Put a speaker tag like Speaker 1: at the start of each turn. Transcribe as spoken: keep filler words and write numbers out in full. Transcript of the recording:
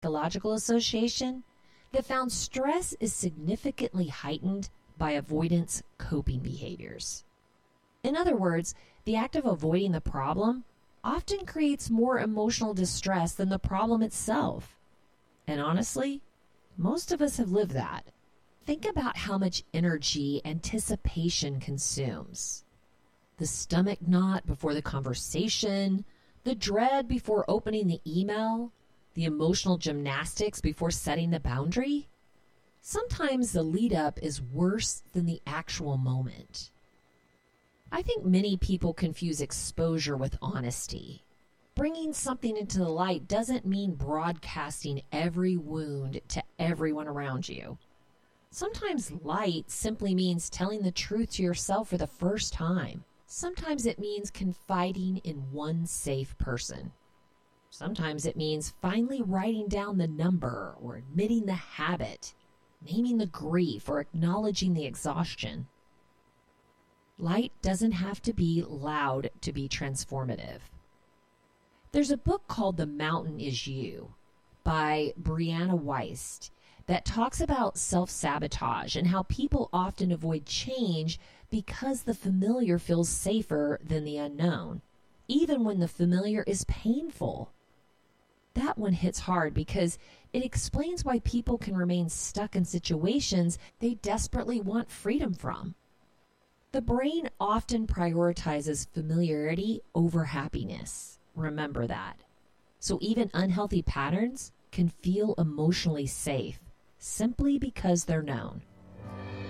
Speaker 1: Ecological Association that found stress is significantly heightened by avoidance coping behaviors. In other words, the act of avoiding the problem often creates more emotional distress than the problem itself. And honestly, most of us have lived that. Think about how much energy anticipation consumes. The stomach knot before the conversation, the dread before opening the email, the emotional gymnastics before setting the boundary. Sometimes the lead up is worse than the actual moment. I think many people confuse exposure with honesty. Bringing something into the light doesn't mean broadcasting every wound to everyone around you. Sometimes light simply means telling the truth to yourself for the first time. Sometimes it means confiding in one safe person. Sometimes it means finally writing down the number or admitting the habit, naming the grief or acknowledging the exhaustion. Light doesn't have to be loud to be transformative. There's a book called The Mountain Is You by Brianna Wiest that talks about self-sabotage and how people often avoid change because the familiar feels safer than the unknown, even when the familiar is painful. That one hits hard because it explains why people can remain stuck in situations they desperately want freedom from. The brain often prioritizes familiarity over happiness. Remember that. So even unhealthy patterns can feel emotionally safe simply because they're known.